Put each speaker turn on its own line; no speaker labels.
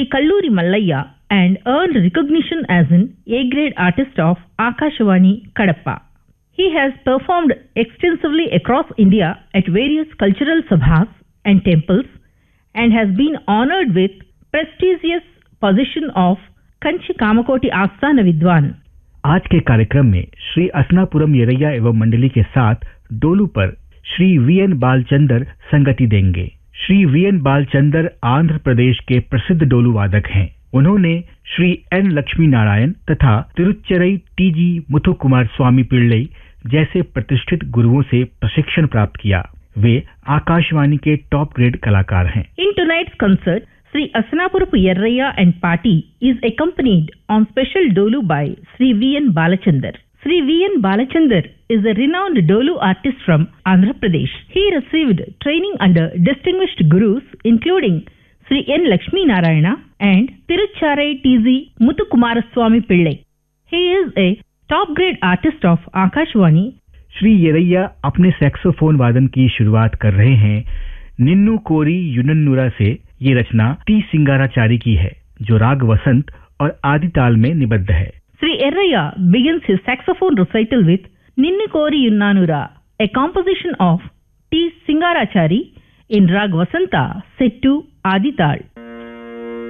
Kalluri Mallayya and earned recognition as an A-grade artist of Akashvani Kadapa. He has performed extensively across India at various cultural sabhas and temples and has been honored with prestigious position of Kanchi Kamakoti Asthana Vidwan.
आज के कार्यक्रम में श्री असनापुरम येरैया एवं मंडली के साथ डोलू पर Shri VN Balachander संगति देंगे। श्री वीएन बालचंदर आंध्र प्रदेश के प्रसिद्ध डोलू वादक हैं। उन्होंने श्री एन लक्ष्मी नारायण तथा तिरुच्चरई टीजी मुथुकुमार स्वामी पिल्लई जैसे प्रतिष्ठित गुरुओं से प्रशिक्षण प्राप्त किया। वे आकाशवाणी के टॉप ग्रेड कलाकार हैं।
In tonight's concert, Sri Asanapurapu Yerraya and party is accompanied on special dolu by Sri V.N. Balachandar. Sri V.N. Balachandar is a renowned dolu artist from Andhra Pradesh. He received training under distinguished gurus including Sri N. Lakshmi Narayana and Tirucharai T.Z. Muthukumaraswamy Pillai. He is a top grade artist of Akashvani.
Shri येरैया अपने saxophone वादन की शुरुआत कर रहे हैं। निन्नू कोरी युनन्नुरा से ये रचना T सिंगाराचारी की है, जो राग वसंत और आदि ताल में निबद्ध है।
Sri Yerraya begins his saxophone recital with Ninnu Kori Yunnanura, a composition of T. Singarachari in Rag Vasanta set to Adi Tal.